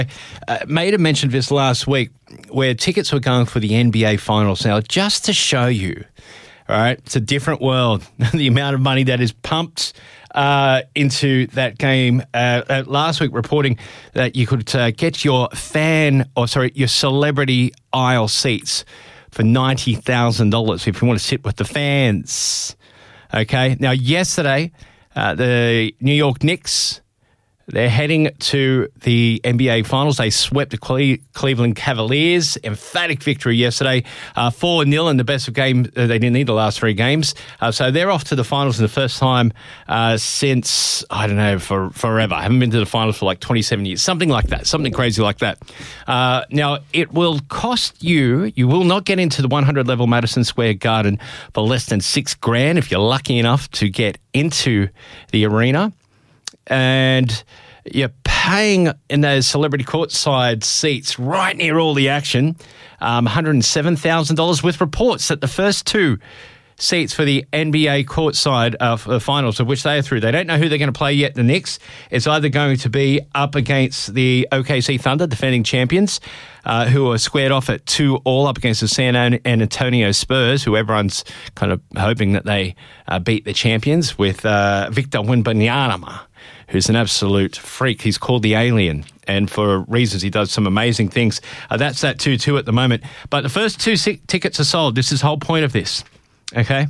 Made a mention of this last week where tickets were going for the NBA Finals. Now, just to show you, all right, it's a different world. The amount of money that is pumped into that game. Last week reporting that you could get your your celebrity aisle seats for $90,000 if you want to sit with the fans. Okay. Now, yesterday, the New York Knicks, they're heading to the NBA Finals. They swept the Cleveland Cavaliers. Emphatic victory yesterday. 4-0 in the best of game. They didn't need the last three games. So they're off to the finals for the first time since, I don't know, forever. I haven't been to the finals for like 27 years. Something like that. Something crazy like that. Now, it will cost you will not get into the 100 level Madison Square Garden for less than $6,000 if you're lucky enough to get into the arena. And you're paying in those celebrity courtside seats right near all the action, $107,000 with reports that the first two seats for the NBA courtside finals, of which they are through. They don't know who they're going to play yet. The Knicks is either going to be up against the OKC Thunder, defending champions, who are squared off at 2-2 up against the San Antonio Spurs, who everyone's kind of hoping that they beat the champions, with Victor Wembanyama, who's an absolute freak. He's called the Alien, and for reasons he does some amazing things. That's that 2-2 at the moment. But the first two tickets are sold. This is the whole point of this, okay?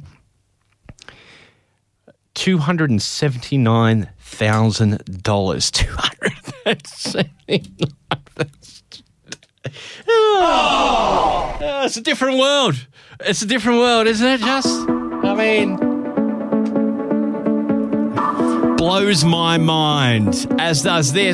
$279,000. $279,000. It's a different world. It's a different world, isn't it, Just? I mean, blows my mind, as does this.